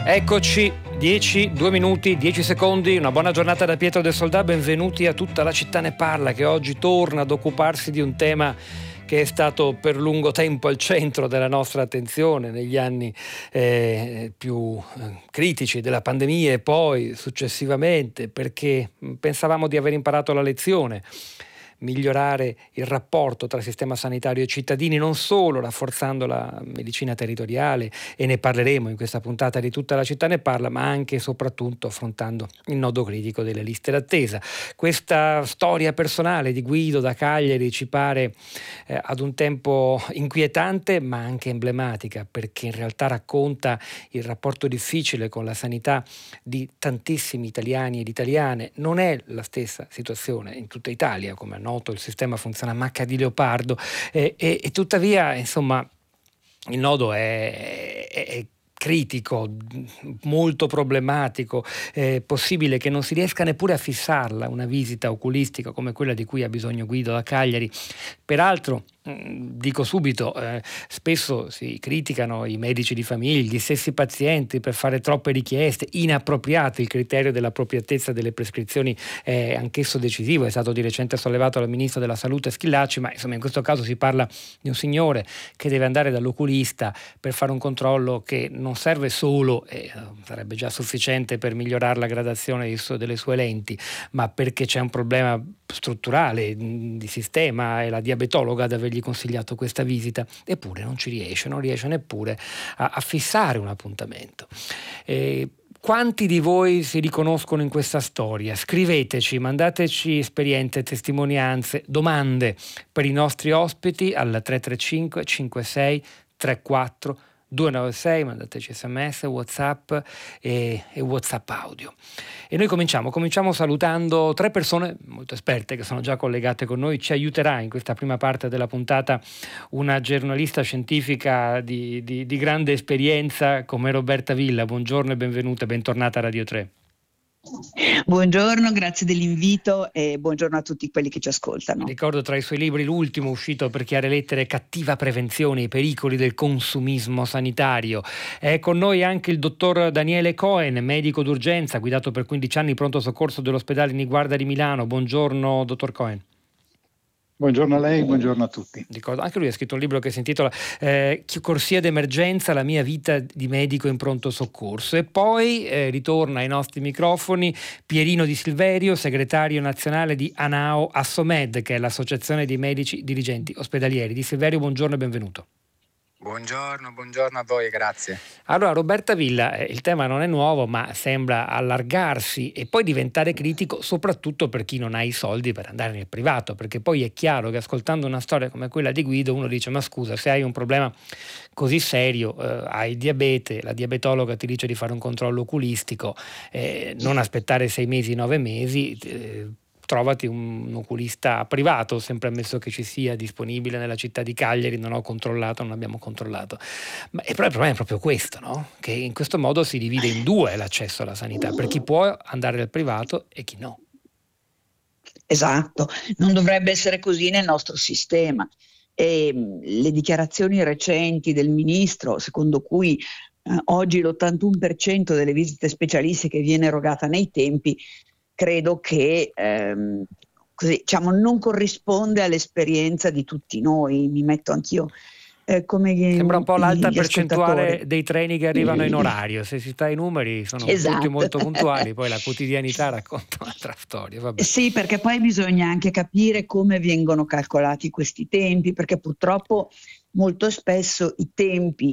Eccoci, 2 minuti, 10 secondi, una buona giornata da Pietro del Soldà, benvenuti a Tutta la città ne parla, che oggi torna ad occuparsi di un tema che è stato per lungo tempo al centro della nostra attenzione negli anni più critici della pandemia e poi successivamente, perché pensavamo di aver imparato la lezione. Migliorare il rapporto tra sistema sanitario e cittadini, non solo rafforzando la medicina territoriale, e ne parleremo in questa puntata di Tutta la città ne parla, ma anche e soprattutto affrontando il nodo critico delle liste d'attesa. Questa storia personale di Guido da Cagliari ci pare ad un tempo inquietante ma anche emblematica, perché in realtà racconta il rapporto difficile con la sanità di tantissimi italiani ed italiane. Non è la stessa situazione in tutta Italia, come è noto, il sistema funziona a macchia di leopardo e tuttavia, insomma, il nodo è critico, molto problematico. È possibile che non si riesca neppure a fissarla una visita oculistica come quella di cui ha bisogno Guido da Cagliari. Peraltro, dico subito, spesso si criticano i medici di famiglia, gli stessi pazienti, per fare troppe richieste, inappropriate. Il criterio dell'appropriatezza delle prescrizioni è anch'esso decisivo, è stato di recente sollevato dal ministro della salute Schillaci, ma insomma in questo caso si parla di un signore che deve andare dall'oculista per fare un controllo che non serve solo, sarebbe già sufficiente per migliorare la gradazione delle sue lenti, ma perché c'è un problema strutturale di sistema, e la diabetologa ad avergli consigliato questa visita, eppure non riesce neppure a fissare un appuntamento. Quanti di voi si riconoscono in questa storia? Scriveteci, mandateci esperienze, testimonianze, domande per i nostri ospiti al 335 56 34 296, mandateci sms, whatsapp e whatsapp audio. E noi cominciamo salutando 3 persone molto esperte che sono già collegate con noi. Ci aiuterà in questa prima parte della puntata una giornalista scientifica di grande esperienza come Roberta Villa. Buongiorno e benvenuta, bentornata a Radio 3. Buongiorno, grazie dell'invito e buongiorno a tutti quelli che ci ascoltano. Ricordo tra i suoi libri l'ultimo uscito per Chiare Lettere, Cattiva prevenzione, i pericoli del consumismo sanitario. È con noi anche il dottor Daniele Cohen, medico d'urgenza, guidato per 15 anni il pronto soccorso dell'ospedale Niguarda di Milano. Buongiorno dottor Cohen. Buongiorno a lei, buongiorno a tutti. Ricordo, anche lui ha scritto un libro che si intitola Corsia d'emergenza, la mia vita di medico in pronto soccorso. E poi ritorna ai nostri microfoni Pierino Di Silverio, segretario nazionale di ANAO Assomed, che è l'associazione dei medici dirigenti ospedalieri. Di Silverio, buongiorno e benvenuto. Buongiorno a voi, grazie. Allora, Roberta Villa, il tema non è nuovo, ma sembra allargarsi e poi diventare critico soprattutto per chi non ha i soldi per andare nel privato, perché poi è chiaro che ascoltando una storia come quella di Guido uno dice: ma scusa, se hai un problema così serio, hai diabete, la diabetologa ti dice di fare un controllo oculistico, non aspettare 6 mesi, 9 mesi, trovati un oculista privato, sempre ammesso che ci sia disponibile nella città di Cagliari. Non abbiamo controllato. Ma il problema è proprio questo, no? Che in questo modo si divide in 2 l'accesso alla sanità, per chi può andare nel privato e chi no. Esatto, non dovrebbe essere così nel nostro sistema. E le dichiarazioni recenti del ministro, secondo cui oggi l'81% delle visite specialistiche viene erogata nei tempi, credo che non corrisponde all'esperienza di tutti noi. Mi metto anch'io come sembra un po' l'alta percentuale ascoltatori dei treni che arrivano in orario. Se si sta i numeri sono tutti molto puntuali, poi la quotidianità racconta un'altra storia. Vabbè. Sì, perché poi bisogna anche capire come vengono calcolati questi tempi, perché purtroppo molto spesso i tempi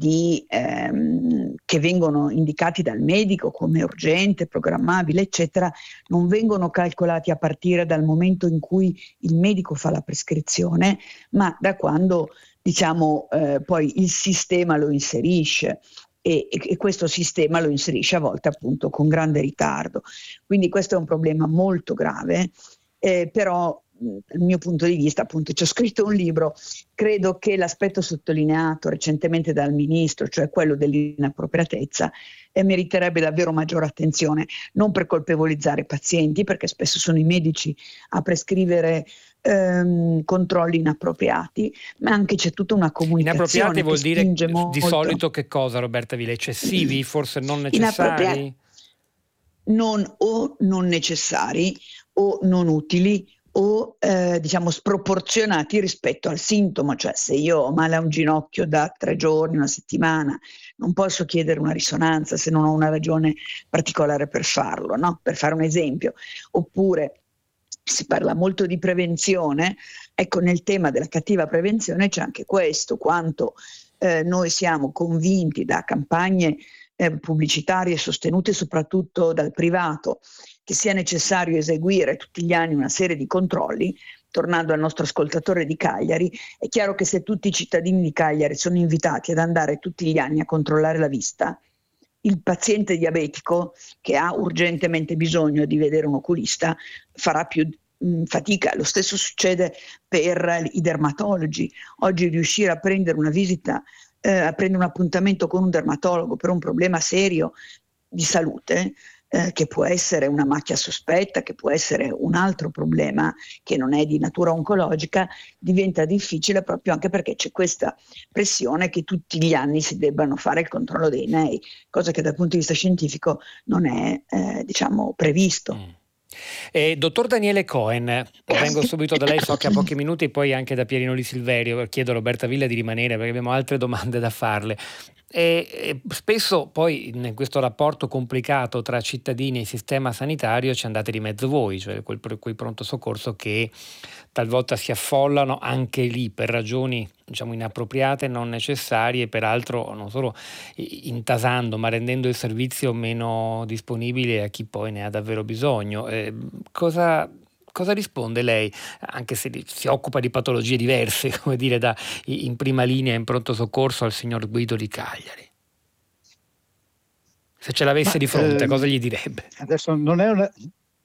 che vengono indicati dal medico come urgente, programmabile, eccetera, non vengono calcolati a partire dal momento in cui il medico fa la prescrizione, ma da quando poi il sistema lo inserisce. E questo sistema lo inserisce a volte appunto con grande ritardo. Quindi questo è un problema molto grave, però dal mio punto di vista, appunto, ci ho scritto un libro, credo che l'aspetto sottolineato recentemente dal ministro, cioè quello dell'inappropriatezza, meriterebbe davvero maggiore attenzione, non per colpevolizzare i pazienti, perché spesso sono i medici a prescrivere controlli inappropriati, ma anche c'è tutta una comunicazione Inappropriati vuol che dire spinge di molto. solito che cosa, Roberta Villa? Eccessivi, forse non necessari? Non necessari o non utili o diciamo sproporzionati rispetto al sintomo, cioè se io ho male a un ginocchio da 3 giorni, una settimana, non posso chiedere una risonanza se non ho una ragione particolare per farlo, no? Per fare un esempio. Oppure si parla molto di prevenzione, ecco, nel tema della cattiva prevenzione c'è anche questo, quanto noi siamo convinti da campagne pubblicitarie sostenute soprattutto dal privato, che sia necessario eseguire tutti gli anni una serie di controlli. Tornando al nostro ascoltatore di Cagliari, è chiaro che se tutti i cittadini di Cagliari sono invitati ad andare tutti gli anni a controllare la vista, il paziente diabetico che ha urgentemente bisogno di vedere un oculista farà più fatica. Lo stesso succede per i dermatologi. Oggi riuscire a prendere una visita, a prendere un appuntamento con un dermatologo per un problema serio di salute, che può essere una macchia sospetta, che può essere un altro problema che non è di natura oncologica, diventa difficile proprio anche perché c'è questa pressione che tutti gli anni si debbano fare il controllo dei nei, cosa che dal punto di vista scientifico non è diciamo previsto. Dottor Daniele Cohen, vengo subito da lei, so che ha pochi minuti, poi anche da Pierino Di Silverio, chiedo a Roberta Villa di rimanere perché abbiamo altre domande da farle. Spesso poi in questo rapporto complicato tra cittadini e sistema sanitario ci andate di mezzo voi, cioè quei pronto soccorso che talvolta si affollano anche lì per ragioni diciamo inappropriate, non necessarie, peraltro non solo intasando ma rendendo il servizio meno disponibile a chi poi ne ha davvero bisogno. Cosa risponde lei, anche se si occupa di patologie diverse, come dire, da in prima linea in pronto soccorso al signor Guido di Cagliari? Se ce l'avesse di fronte, cosa gli direbbe? Adesso non è una...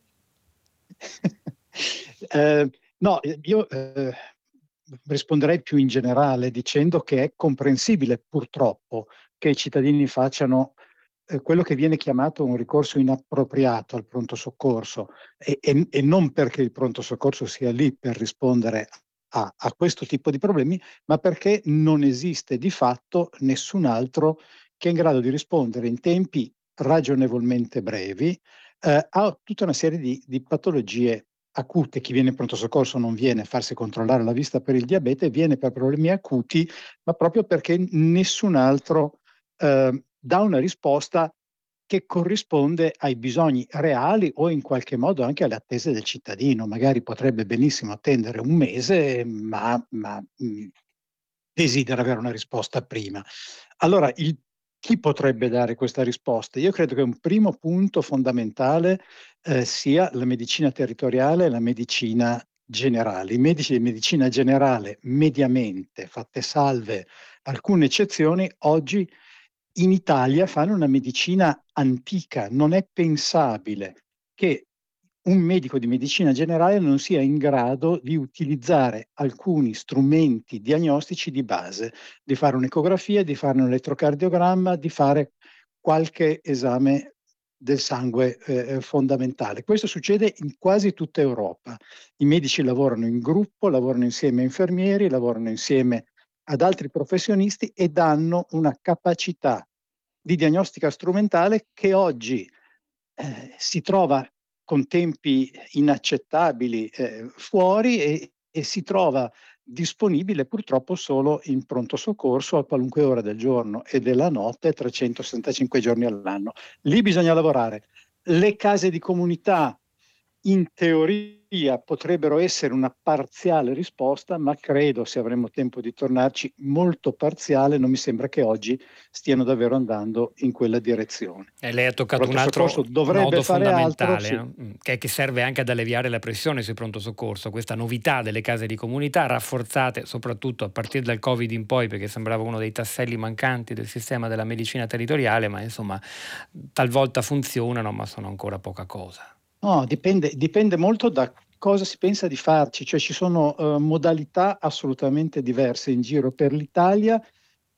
no, io risponderei più in generale dicendo che è comprensibile purtroppo che i cittadini facciano quello che viene chiamato un ricorso inappropriato al pronto soccorso e non perché il pronto soccorso sia lì per rispondere a questo tipo di problemi, ma perché non esiste di fatto nessun altro che è in grado di rispondere in tempi ragionevolmente brevi a tutta una serie di patologie acute. Chi viene in pronto soccorso non viene a farsi controllare la vista per il diabete, viene per problemi acuti, ma proprio perché nessun altro dà una risposta che corrisponde ai bisogni reali o in qualche modo anche alle attese del cittadino. Magari potrebbe benissimo attendere un mese, ma desidera avere una risposta prima. Allora, chi potrebbe dare questa risposta? Io credo che un primo punto fondamentale sia la medicina territoriale e la medicina generale. I medici di medicina generale, mediamente, fatte salve alcune eccezioni, oggi in Italia fanno una medicina antica. Non è pensabile che un medico di medicina generale non sia in grado di utilizzare alcuni strumenti diagnostici di base, di fare un'ecografia, di fare un elettrocardiogramma, di fare qualche esame del sangue fondamentale. Questo succede in quasi tutta Europa. I medici lavorano in gruppo, lavorano insieme a infermieri, lavorano insieme ad altri professionisti e danno una capacità di diagnostica strumentale che oggi si trova con tempi inaccettabili fuori e si trova disponibile purtroppo solo in pronto soccorso a qualunque ora del giorno e della notte, 365 giorni all'anno. Lì bisogna lavorare. Le case di comunità in teoria potrebbero essere una parziale risposta, ma credo, se avremo tempo di tornarci, molto parziale. Non mi sembra che oggi stiano davvero andando in quella direzione. E lei ha toccato un altro nodo fondamentale, che serve anche ad alleviare la pressione sul pronto soccorso, questa novità delle case di comunità rafforzate soprattutto a partire dal Covid in poi, perché sembrava uno dei tasselli mancanti del sistema della medicina territoriale, ma insomma talvolta funzionano, ma sono ancora poca cosa. No, dipende molto da cosa si pensa di farci, cioè ci sono modalità assolutamente diverse in giro per l'Italia.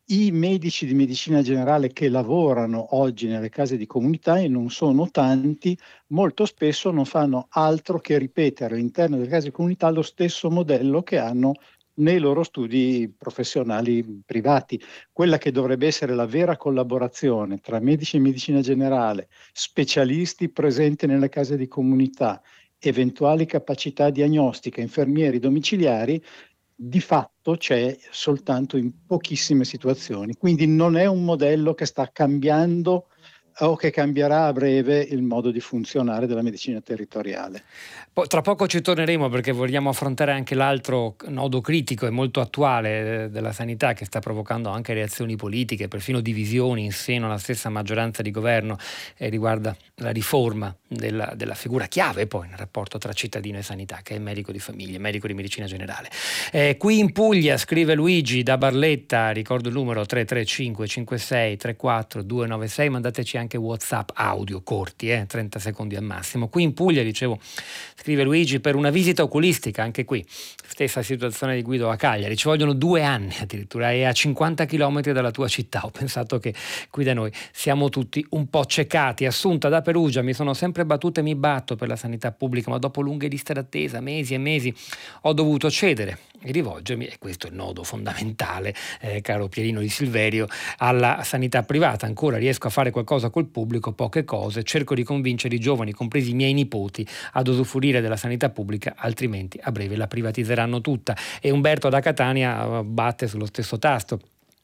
i medici di medicina generale che lavorano oggi nelle case di comunità, e non sono tanti, molto spesso non fanno altro che ripetere all'interno delle case di comunità lo stesso modello che hanno nei loro studi professionali privati. Quella che dovrebbe essere la vera collaborazione tra medici di medicina generale, specialisti presenti nelle case di comunità, eventuali capacità diagnostiche, infermieri domiciliari, di fatto c'è soltanto in pochissime situazioni. Quindi non è un modello che sta cambiando o che cambierà a breve il modo di funzionare della medicina territoriale. Tra poco ci torneremo, perché vogliamo affrontare anche l'altro nodo critico e molto attuale della sanità, che sta provocando anche reazioni politiche, perfino divisioni in seno alla stessa maggioranza di governo, e riguarda la riforma della figura chiave poi nel rapporto tra cittadino e sanità, che è il medico di famiglia, medico di medicina generale. Qui in Puglia, scrive Luigi da Barletta, ricordo il numero 335 56 34 296, mandateci anche WhatsApp audio corti, 30 secondi al massimo. Qui in Puglia, dicevo, scrive Luigi, per una visita oculistica, anche qui stessa situazione di Guido a Cagliari, ci vogliono 2 anni addirittura, e a 50 chilometri dalla tua città. Ho pensato che qui da noi siamo tutti un po' cecati. Assunta da Perugia, mi sono sempre battuta e mi batto per la sanità pubblica, ma dopo lunghe liste d'attesa, mesi e mesi, ho dovuto cedere e rivolgermi, e questo è il nodo fondamentale, caro Pierino Di Silverio, alla sanità privata. Ancora riesco a fare qualcosa col pubblico, poche cose, cerco di convincere i giovani, compresi i miei nipoti, ad usufruire della sanità pubblica, altrimenti a breve la privatizeranno tutta. E Umberto da Catania batte sullo stesso tasto.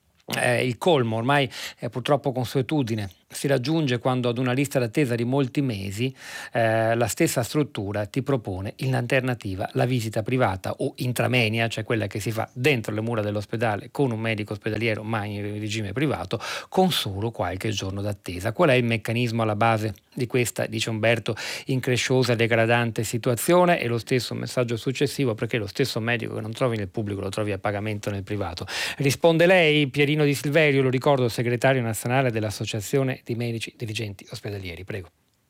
Il colmo ormai è purtroppo consuetudine, si raggiunge quando ad una lista d'attesa di molti mesi la stessa struttura ti propone in alternativa la visita privata o intramenia, cioè quella che si fa dentro le mura dell'ospedale con un medico ospedaliero ma in regime privato, con solo qualche giorno d'attesa. Qual è il meccanismo alla base di questa, dice Umberto, incresciosa e degradante situazione? E lo stesso messaggio successivo, perché lo stesso medico che non trovi nel pubblico lo trovi a pagamento nel privato. Risponde lei, Pierino Di Silverio, lo ricordo, segretario nazionale dell'Associazione di medici dirigenti ospedalieri. Prego.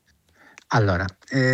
Allora,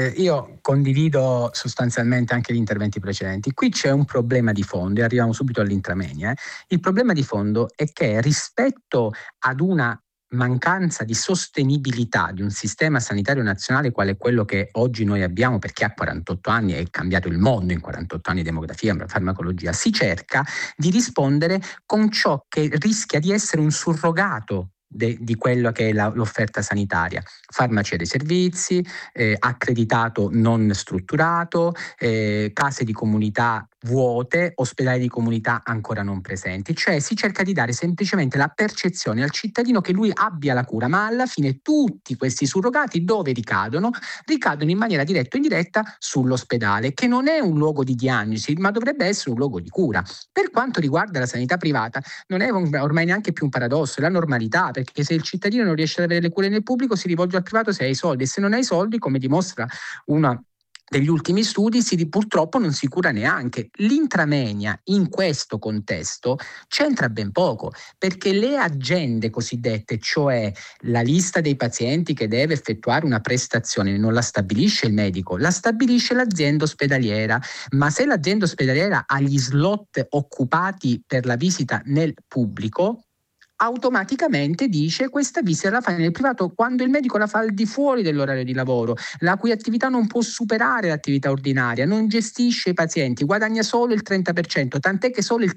io condivido sostanzialmente anche gli interventi precedenti. Qui c'è un problema di fondo e arriviamo subito all'intramenia. Il problema di fondo è che rispetto ad una mancanza di sostenibilità di un sistema sanitario nazionale quale quello che oggi noi abbiamo, perché a 48 anni è cambiato il mondo, in 48 anni di demografia, farmacologia, si cerca di rispondere con ciò che rischia di essere un surrogato di quello che è l'offerta sanitaria: farmacia dei servizi, accreditato non strutturato, case di comunità vuote, ospedali di comunità ancora non presenti. Cioè si cerca di dare semplicemente la percezione al cittadino che lui abbia la cura, ma alla fine tutti questi surrogati dove ricadono in maniera diretta o indiretta sull'ospedale, che non è un luogo di diagnosi, ma dovrebbe essere un luogo di cura. Per quanto riguarda la sanità privata, non è ormai neanche più un paradosso, è la normalità, perché se il cittadino non riesce ad avere le cure nel pubblico si rivolge al privato se ha i soldi, e se non ha i soldi, come dimostra una degli ultimi studi, purtroppo non si cura neanche. L'intramenia in questo contesto c'entra ben poco, perché le agende cosiddette, cioè la lista dei pazienti che deve effettuare una prestazione, non la stabilisce il medico, la stabilisce l'azienda ospedaliera. Ma se l'azienda ospedaliera ha gli slot occupati per la visita nel pubblico, automaticamente dice questa visita la fa nel privato, quando il medico la fa al di fuori dell'orario di lavoro, la cui attività non può superare l'attività ordinaria, non gestisce i pazienti, guadagna solo il 30%, tant'è che solo il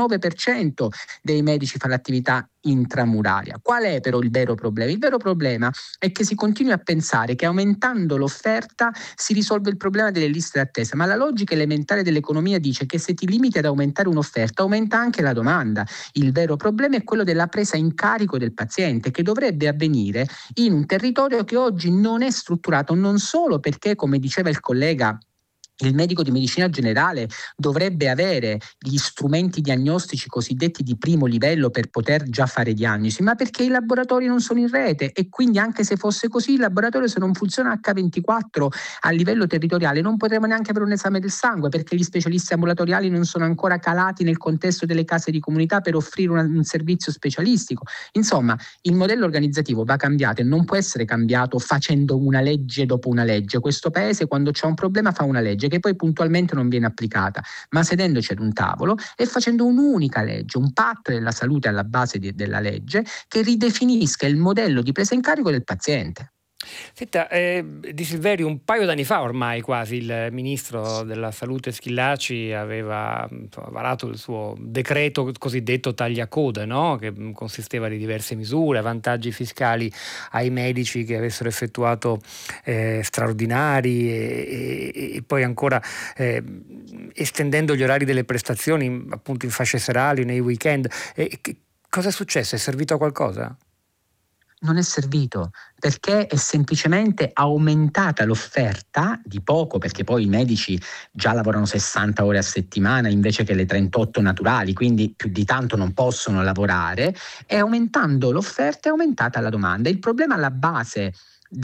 39% dei medici fa l'attività intramuraria. Qual è però il vero problema? Il vero problema è che si continua a pensare che aumentando l'offerta si risolve il problema delle liste d'attesa, ma la logica elementare dell'economia dice che se ti limiti ad aumentare un'offerta, aumenta anche la domanda. Il vero problema è quello della presa in carico del paziente, che dovrebbe avvenire in un territorio che oggi non è strutturato, non solo perché, come diceva il collega, il medico di medicina generale dovrebbe avere gli strumenti diagnostici cosiddetti di primo livello per poter già fare diagnosi, ma perché i laboratori non sono in rete, e quindi anche se fosse così, il laboratorio, se non funziona H24 a livello territoriale, non potremo neanche avere un esame del sangue, perché gli specialisti ambulatoriali non sono ancora calati nel contesto delle case di comunità per offrire un servizio specialistico. Insomma, il modello organizzativo va cambiato e non può essere cambiato facendo una legge dopo una legge. Questo paese, quando c'è un problema, fa una legge che poi puntualmente non viene applicata, ma sedendoci ad un tavolo e facendo un'unica legge, un patto della salute alla base della legge che ridefinisca il modello di presa in carico del paziente. Senta, Di Silverio, un paio d'anni fa ormai quasi il ministro della salute Schillaci aveva varato il suo decreto cosiddetto tagliacode, no? Che consisteva di diverse misure, vantaggi fiscali ai medici che avessero effettuato straordinari e poi ancora estendendo gli orari delle prestazioni appunto in fasce serali, nei weekend. Cosa è successo? È servito a qualcosa? Non è servito perché è semplicemente aumentata l'offerta di poco, perché poi i medici già lavorano 60 ore a settimana invece che le 38 naturali, quindi più di tanto non possono lavorare, e aumentando l'offerta è aumentata la domanda. Il problema alla base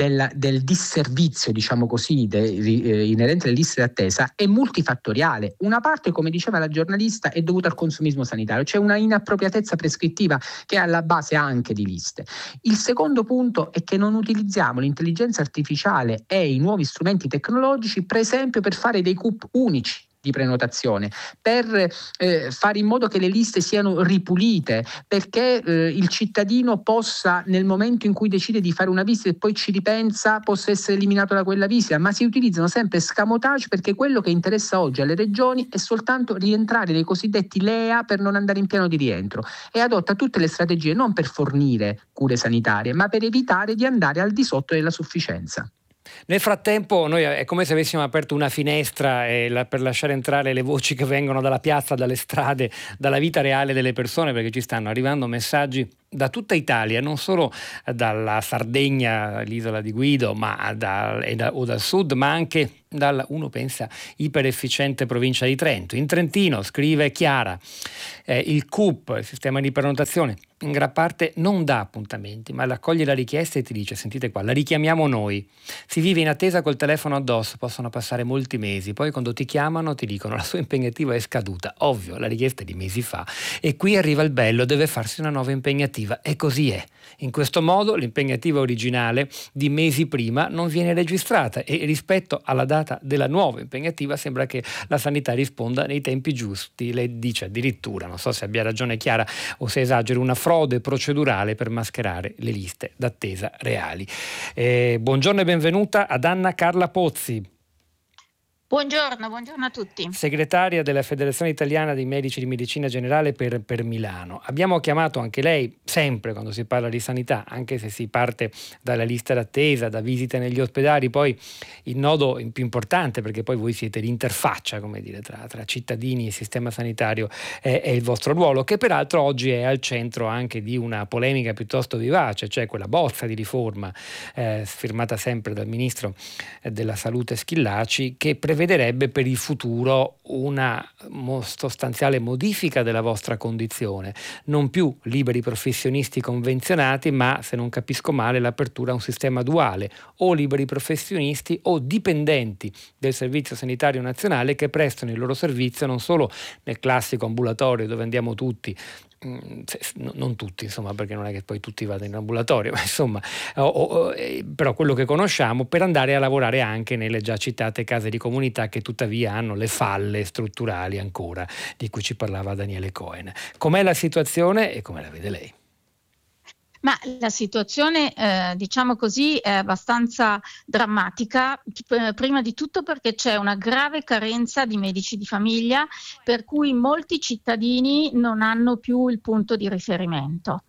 del disservizio, diciamo così, inerente alle liste d'attesa è multifattoriale. Una parte, come diceva la giornalista, è dovuta al consumismo sanitario, c'è una inappropriatezza prescrittiva che è alla base anche di liste. Il secondo punto è che non utilizziamo l'intelligenza artificiale e i nuovi strumenti tecnologici, per esempio, per fare dei CUP unici di prenotazione, per fare in modo che le liste siano ripulite, perché il cittadino possa, nel momento in cui decide di fare una visita e poi ci ripensa, possa essere eliminato da quella visita, ma si utilizzano sempre escamotage, perché quello che interessa oggi alle regioni è soltanto rientrare nei cosiddetti LEA per non andare in piano di rientro, e adotta tutte le strategie non per fornire cure sanitarie, ma per evitare di andare al di sotto della sufficienza. Nel frattempo noi è come se avessimo aperto una finestra per lasciare entrare le voci che vengono dalla piazza, dalle strade, dalla vita reale delle persone, perché ci stanno arrivando messaggi da tutta Italia, non solo dalla Sardegna, l'isola di Guido, ma o dal sud, ma anche dalla, uno pensa, iperefficiente provincia di Trento. In Trentino, scrive Chiara, il CUP, il sistema di prenotazione, in gran parte non dà appuntamenti, ma accoglie la richiesta e ti dice: sentite qua, la richiamiamo noi. Si vive in attesa col telefono addosso, possono passare molti mesi, poi quando ti chiamano ti dicono la sua impegnativa è scaduta. Ovvio, la richiesta è di mesi fa, e qui arriva il bello, deve farsi una nuova impegnativa. E così è. In questo modo l'impegnativa originale di mesi prima non viene registrata, e rispetto alla data della nuova impegnativa sembra che la sanità risponda nei tempi giusti. Lei dice addirittura, non so se abbia ragione Chiara o se esagero, una frode procedurale per mascherare le liste d'attesa reali. Buongiorno e benvenuta ad Anna Carla Pozzi. Buongiorno a tutti. Segretaria della Federazione Italiana dei Medici di Medicina Generale per Milano. Abbiamo chiamato anche lei sempre quando si parla di sanità, anche se si parte dalla lista d'attesa, da visite negli ospedali, poi il nodo più importante, perché poi voi siete l'interfaccia, come dire, tra cittadini e sistema sanitario, è il vostro ruolo, che peraltro oggi è al centro anche di una polemica piuttosto vivace, cioè quella bozza di riforma firmata sempre dal Ministro della Salute Schillaci, che prevederebbe per il futuro una sostanziale modifica della vostra condizione, non più liberi professionisti convenzionati, ma, se non capisco male, l'apertura a un sistema duale, o liberi professionisti o dipendenti del Servizio Sanitario Nazionale che prestano il loro servizio non solo nel classico ambulatorio dove andiamo tutti, non tutti, insomma, perché non è che poi tutti vadano in ambulatorio, ma insomma, però quello che conosciamo, per andare a lavorare anche nelle già citate case di comunità, che tuttavia hanno le falle strutturali ancora di cui ci parlava Daniele Cohen. Com'è la situazione e come la vede lei? Ma la situazione, diciamo così, è abbastanza drammatica, prima di tutto perché c'è una grave carenza di medici di famiglia, per cui molti cittadini non hanno più il punto di riferimento.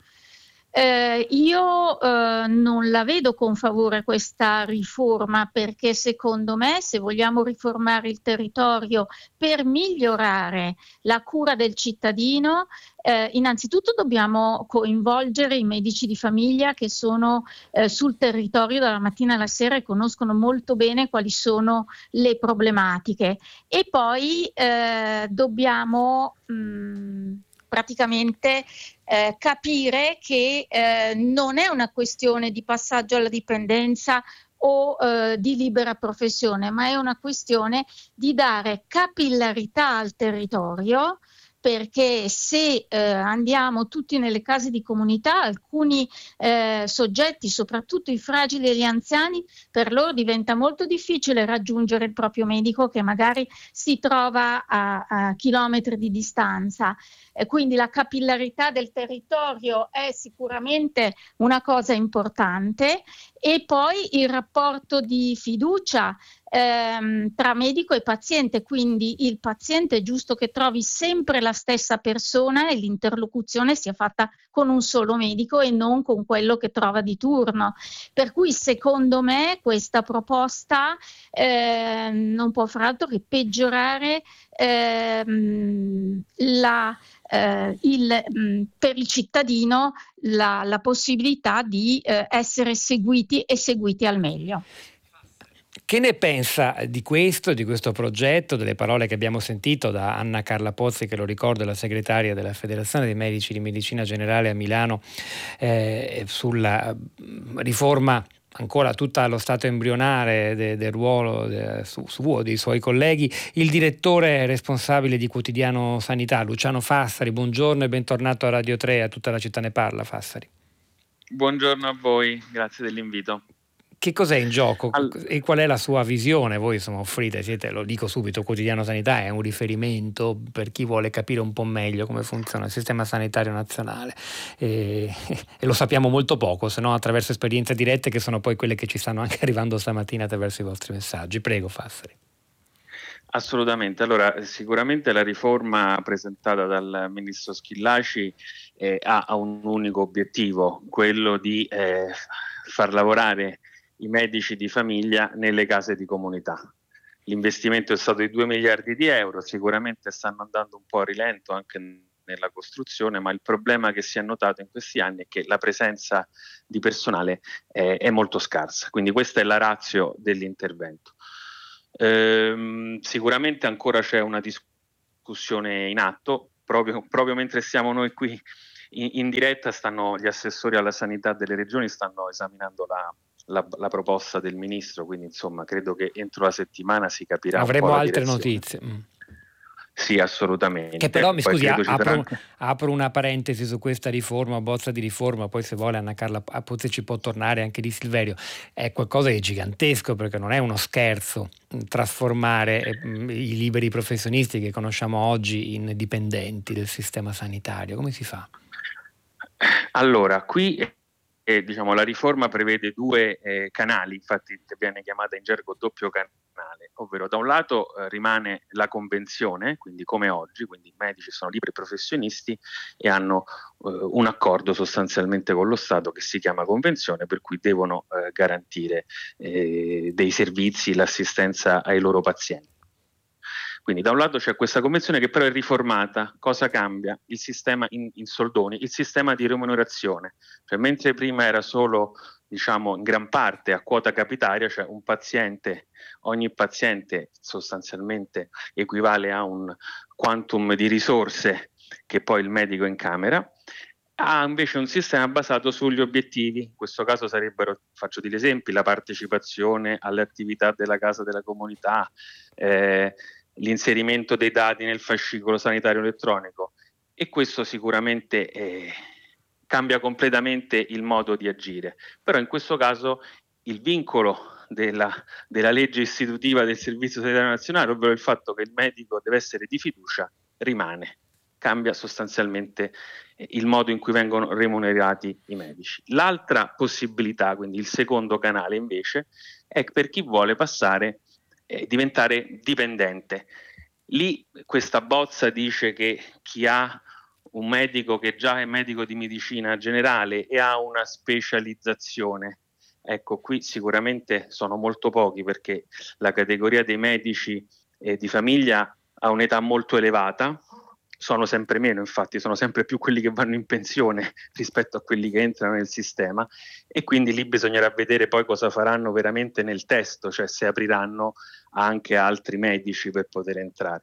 Io non la vedo con favore questa riforma, perché secondo me, se vogliamo riformare il territorio per migliorare la cura del cittadino, innanzitutto dobbiamo coinvolgere i medici di famiglia che sono sul territorio dalla mattina alla sera e conoscono molto bene quali sono le problematiche, e poi dobbiamo praticamente capire che non è una questione di passaggio alla dipendenza o di libera professione, ma è una questione di dare capillarità al territorio, perché se andiamo tutti nelle case di comunità, alcuni soggetti, soprattutto i fragili e gli anziani, per loro diventa molto difficile raggiungere il proprio medico che magari si trova a chilometri di distanza. Quindi la capillarità del territorio è sicuramente una cosa importante, e poi il rapporto di fiducia tra medico e paziente, quindi il paziente è giusto che trovi sempre la stessa persona e l'interlocuzione sia fatta con un solo medico e non con quello che trova di turno. Per cui secondo me questa proposta non può far altro che peggiorare per il cittadino la possibilità di essere seguiti e seguiti al meglio. Che ne pensa di questo progetto, delle parole che abbiamo sentito da Anna Carla Pozzi, che lo ricordo è la segretaria della Federazione dei Medici di Medicina Generale a Milano, sulla riforma ancora tutta allo stato embrionale del ruolo suo, dei suoi colleghi? Il direttore responsabile di Quotidiano Sanità, Luciano Fassari, buongiorno e bentornato a Radio 3, a Tutta la città ne parla, Fassari. Buongiorno a voi, grazie dell'invito. Che cos'è in gioco e qual è la sua visione? Voi insomma offrite, lo dico subito, Quotidiano Sanità è un riferimento per chi vuole capire un po' meglio come funziona il sistema sanitario nazionale e lo sappiamo molto poco, se no attraverso esperienze dirette che sono poi quelle che ci stanno anche arrivando stamattina attraverso i vostri messaggi. Prego, Fassari. Assolutamente, allora sicuramente la riforma presentata dal ministro Schillaci ha un unico obiettivo, quello di far lavorare i medici di famiglia nelle case di comunità. L'investimento è stato di 2 miliardi di euro, sicuramente stanno andando un po' a rilento anche nella costruzione, ma il problema che si è notato in questi anni è che la presenza di personale è molto scarsa, quindi questa è la ratio dell'intervento. Sicuramente ancora c'è una discussione in atto, proprio mentre siamo noi qui in diretta gli assessori alla sanità delle regioni stanno esaminando la proposta del ministro, quindi insomma credo che entro la settimana si capirà. Avremo altre direzione. Notizie. Sì, assolutamente. Che però, mi scusi, apro una parentesi su questa riforma, bozza di riforma, poi se vuole Anna Carla Pozzi ci può tornare anche di Silverio. È qualcosa di gigantesco, perché non è uno scherzo trasformare i liberi professionisti che conosciamo oggi in dipendenti del sistema sanitario. Come si fa? Allora, qui diciamo, la riforma prevede 2 canali, infatti che viene chiamata in gergo doppio canale, ovvero da un lato rimane la convenzione, quindi come oggi, quindi i medici sono liberi professionisti e hanno un accordo sostanzialmente con lo Stato che si chiama convenzione, per cui devono garantire dei servizi, l'assistenza ai loro pazienti. Quindi da un lato c'è questa convenzione che però è riformata. Cosa cambia? Il sistema in soldoni, il sistema di remunerazione. Cioè, mentre prima era solo, diciamo, in gran parte a quota capitaria, cioè ogni paziente sostanzialmente equivale a un quantum di risorse che poi il medico incamera, ha invece un sistema basato sugli obiettivi. In questo caso sarebbero, faccio degli esempi, la partecipazione alle attività della casa della comunità, l'inserimento dei dati nel fascicolo sanitario elettronico, e questo sicuramente cambia completamente il modo di agire. Però in questo caso il vincolo della legge istitutiva del Servizio Sanitario Nazionale, ovvero il fatto che il medico deve essere di fiducia, rimane. Cambia sostanzialmente il modo in cui vengono remunerati i medici. L'altra possibilità, quindi il secondo canale invece, è per chi vuole diventare dipendente. Lì questa bozza dice che chi ha un medico che già è medico di medicina generale e ha una specializzazione, ecco, qui sicuramente sono molto pochi, perché la categoria dei medici di famiglia ha un'età molto elevata, sono sempre meno, infatti sono sempre più quelli che vanno in pensione rispetto a quelli che entrano nel sistema, e quindi lì bisognerà vedere poi cosa faranno veramente nel testo, cioè se apriranno anche altri medici per poter entrare.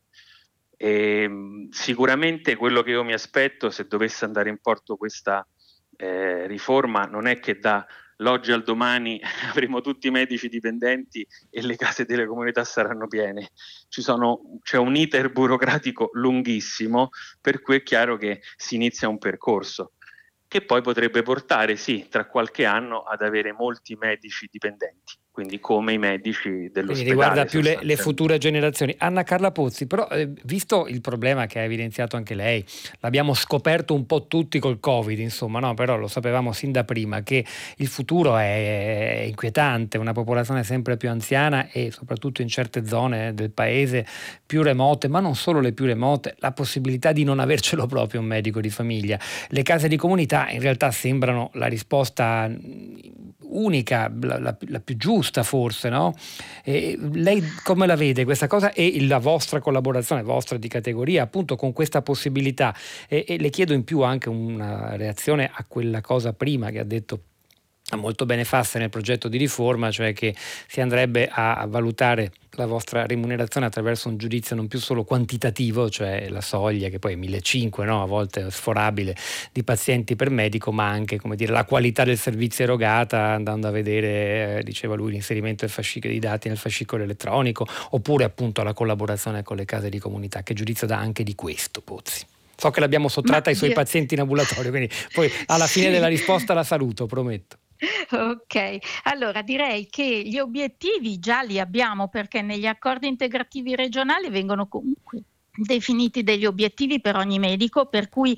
Sicuramente quello che io mi aspetto, se dovesse andare in porto questa riforma, non è che da l'oggi al domani avremo tutti i medici dipendenti e le case delle comunità saranno piene. C'è un iter burocratico lunghissimo, per cui è chiaro che si inizia un percorso che poi potrebbe portare, sì, tra qualche anno ad avere molti medici dipendenti, quindi come i medici dell'ospedale. Quindi riguarda più le future generazioni. Anna Carla Pozzi, però visto il problema che ha evidenziato anche lei, l'abbiamo scoperto un po' tutti col Covid, insomma, no? Però lo sapevamo sin da prima che il futuro è inquietante, una popolazione sempre più anziana e soprattutto in certe zone del paese più remote, ma non solo le più remote, la possibilità di non avercelo proprio un medico di famiglia. Le case di comunità in realtà sembrano la risposta unica, la più giusta forse, no? Lei come la vede questa cosa e la vostra collaborazione, vostra di categoria, appunto con questa possibilità? E le chiedo in più anche una reazione a quella cosa prima che ha detto molto bene Fassa nel progetto di riforma, cioè che si andrebbe a valutare la vostra remunerazione attraverso un giudizio non più solo quantitativo, cioè la soglia che poi è 1.500, no? A volte sforabile, di pazienti per medico, ma anche, come dire, la qualità del servizio erogata, andando a vedere, diceva lui, l'inserimento dei dati nel fascicolo elettronico, oppure appunto la collaborazione con le case di comunità. Che giudizio dà anche di questo, Pozzi? So che l'abbiamo sottratta ai suoi pazienti in ambulatorio, quindi poi alla fine della risposta la saluto, prometto. Ok, allora direi che gli obiettivi già li abbiamo, perché negli accordi integrativi regionali vengono comunque definiti degli obiettivi per ogni medico, per cui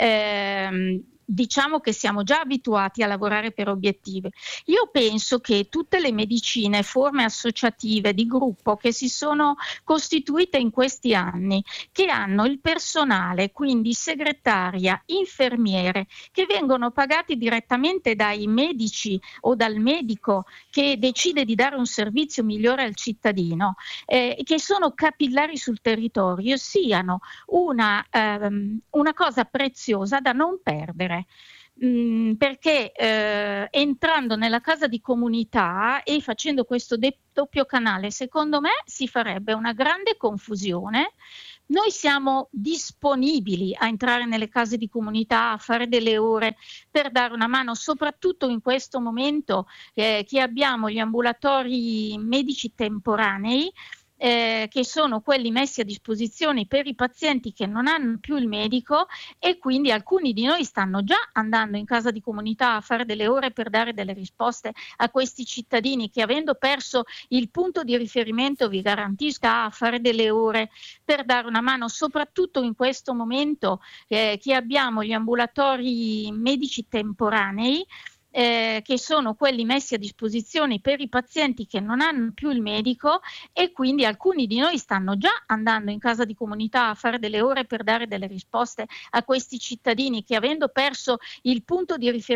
diciamo che siamo già abituati a lavorare per obiettivi. Io penso che tutte le medicine, forme associative di gruppo che si sono costituite in questi anni, che hanno il personale, quindi segretaria, infermiere, che vengono pagati direttamente dai medici o dal medico che decide di dare un servizio migliore al cittadino, che sono capillari sul territorio, siano una cosa preziosa da non perdere. Perché entrando nella casa di comunità e facendo questo doppio canale, secondo me si farebbe una grande confusione. Noi siamo disponibili a entrare nelle case di comunità, a fare delle ore per dare una mano, soprattutto in questo momento che abbiamo gli ambulatori medici temporanei, che sono quelli messi a disposizione per i pazienti che non hanno più il medico, e quindi alcuni di noi stanno già andando in casa di comunità a fare delle ore per dare delle risposte a questi cittadini che, avendo perso il punto di riferimento, vi garantisca, a fare delle ore per dare una mano, soprattutto in questo momento che abbiamo gli ambulatori medici temporanei, che sono quelli messi a disposizione per i pazienti che non hanno più il medico, e quindi alcuni di noi stanno già andando in casa di comunità a fare delle ore per dare delle risposte a questi cittadini che, avendo perso il punto di riferimento,